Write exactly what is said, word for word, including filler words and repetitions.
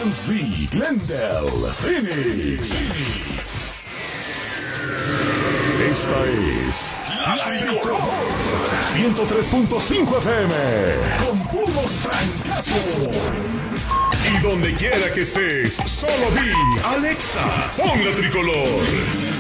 Muncie, Glendale, Phoenix. Esta es La Tricolor ciento tres punto cinco F M con puros francazos. Y donde quiera que estés, solo di Alexa, pon La Tricolor.